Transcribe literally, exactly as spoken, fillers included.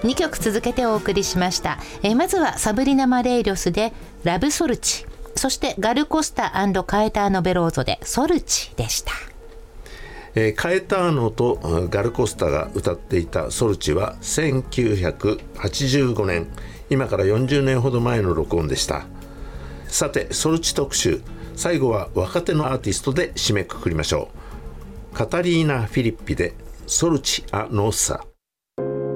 にきょく続けてお送りしました。えー、まずはサブリナ・マレイリョスでラブソルチ、そしてガルコスタ&カエターノ・ベローゾでソルチでした。 えー、カエターノとガルコスタが歌っていたソルチはせんきゅうひゃくはちじゅうごねん、今からよんじゅうねんほど前の録音でした。さてソルチ特集、最後は若手のアーティストで締めくくりましょう。カタリーナ・フィリッピでソルチ・ア・ノッサ。